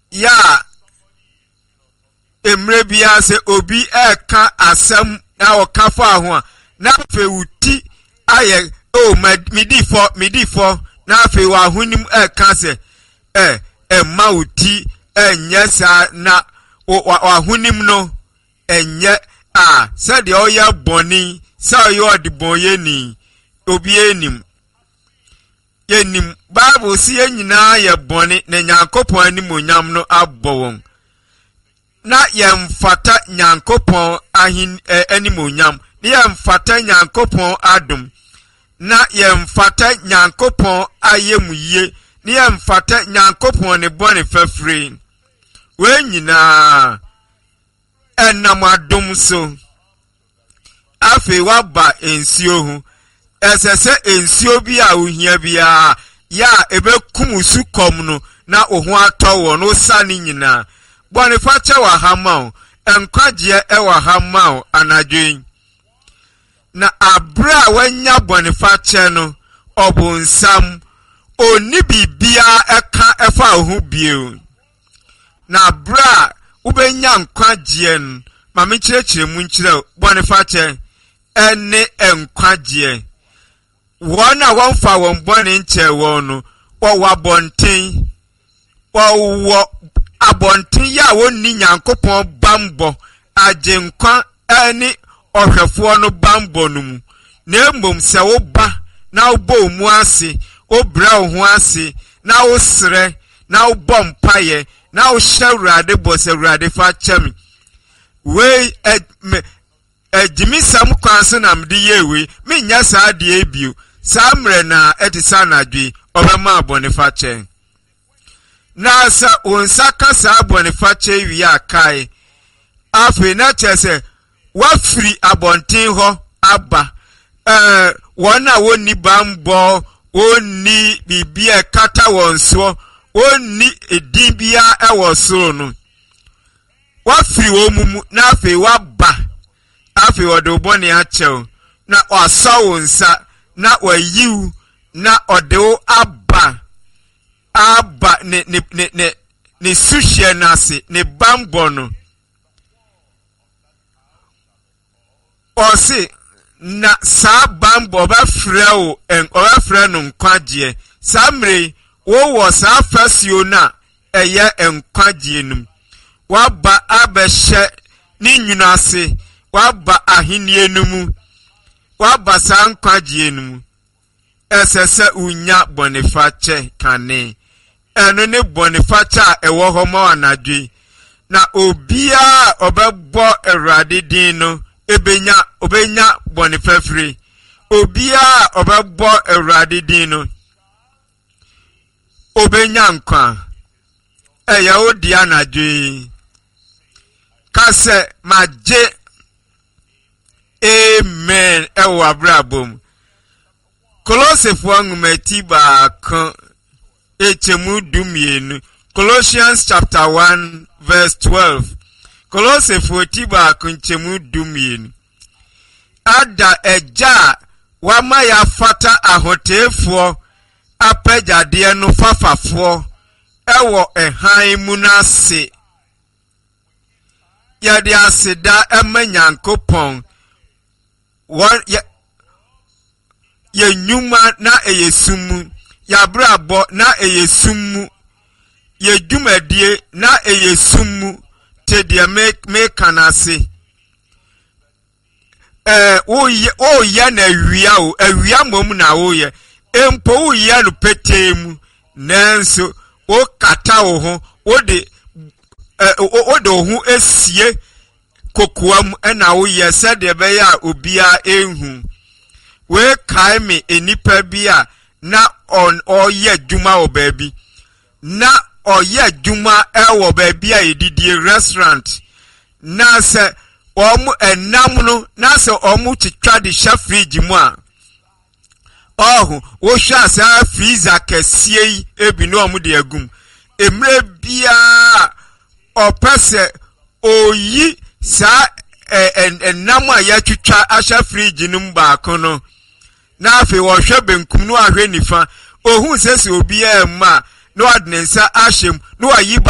ya emre bia se obi eka asem na okafa ho a na fe wuti aye o midifo na fe wa hunim eka se ma wuti enye sa na wa hunim no enye said the oya boni sa yo de boye ni obi enim yenim Bible si enyina ye boni na Nyankopon anim onyam no abbo won na yemfata Nyankopon anim onyam na yemfata Nyankopon adum na yemfata Nyankopon ayemuye na yemfata Nyankopon ne boni fafre we nyina enam adum so afi waba ensio hu esese ensio bi a ohia bia ya ebekum sukom no na ohu atọwo no sani nyina boniface wa hamao enkwaje ewa hamao anadwen na abra wanya boniface no obunsam oni bibia eka efa ohu bio na abra ubenya nkwaje mame kirechire mu nkire boniface ene enkwaje wona wonfa won boni nche wonu wa bonten wo abonten ya wonni Nyankopon bambo agenkwa ani ohwefo no bambo no mu na embom se wo ba na wo bo mu ase obra ho ase na wo sre na wo bompaye na wo hywrade bose wrade fa chemi we ejimi sam kwanse na mde yewe me nya saa de ebio samre na etisa na dwi obema Boniface na sa onsa kasa Boniface wi akai afi na chese wa free abonten ho aba wona woni bambo oni bibia kata wonso oni edibia ewoso no wa free wo mumu na afi wa ba afi wodo boni achew na osawo nsa na wayiu na odewo aba ne sushie nase ne bambo no osi na sa bambo ba freo oba fre no nkwaje samre wo sa fasio na eye nkwaje num waba abehye ni nwunase waba ahenie numu waba sa nkwaje numu esese unya Boniface kane eno ne Boniface a ewo ho ma anadwe na obia obebo Awurade din no obenya Bonifafre obia obebo Awurade din no obenya nkwa eya odi anadwe kase maje amen ewo abrabom Colossians ngumeti ba kan echemu dumienu Colossians chapter 1 verse 12 Colossians 40 ba kan chemu dumienu ada eja wa ma ya fata ahotefo apejade no fafafo ewo ehan mu na se ya de aseda emanyankopon ye nyuma na eyesumu ya brabo na eyesumu ye dwumadie na eyesumu tedie me kanase o ye na awia mom na wo ye empo wo ye no petemu nanso o kata wo ho o de ho esie kokoam na wo ye sede be ya obia ehu we kai me enipa bia na oye dwuma obabi na oye dwuma ewo babi a edidie restaurant na se omu enam no na se omu titwa de sha fridge mu a wo hwa sa freezer kasie ebi no omu de agum emre bia opese oyi sa enam a ya twitwa asha fridge num ba kono na afi wo hwe benkum no ahwe nifa ohun sese obi e ma no adnensa ahyem no ayi